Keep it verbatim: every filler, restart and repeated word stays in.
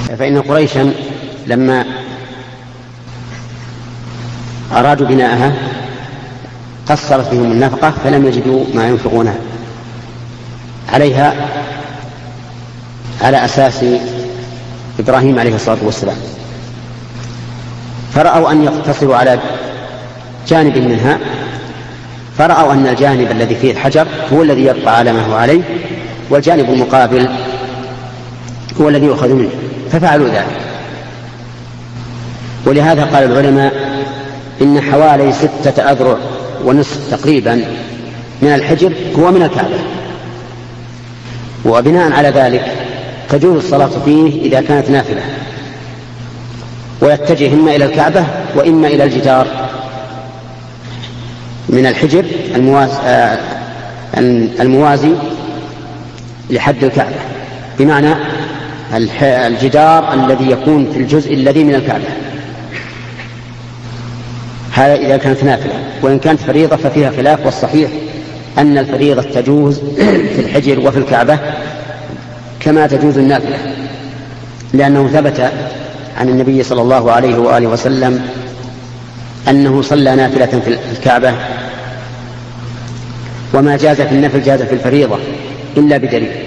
فإن قريشا لما أرادوا بناءها قصرت بهم النفقة فلم يجدوا ما ينفقونها عليها على أساس إبراهيم عليه الصلاة والسلام، فرأوا أن يقتصروا على جانب منها، فرأوا أن الجانب الذي فيه الحجر هو الذي يبقى على ما هو عليه، والجانب المقابل هو الذي يؤخذ منه، ففعلوا ذلك. ولهذا قال العلماء إن حوالي ستة أذرع ونصف تقريبا من الحجر هو من الكعبة، وبناء على ذلك تجوز الصلاة فيه إذا كانت نافلة، ويتجه إما إلى الكعبة وإما إلى الجدار من الحجر الموازي, الموازي لحد الكعبة، بمعنى الجدار الذي يكون في الجزء الذي من الكعبة. هذا إذا كانت نافلة، وإن كانت فريضة ففيها خلاف، والصحيح أن الفريضة تجوز في الحجر وفي الكعبة كما تجوز النافلة، لأنه ثبت عن النبي صلى الله عليه وآله وسلم أنه صلى نافلة في الكعبة، وما جاز في النفل جاز في الفريضة إلا بدليل.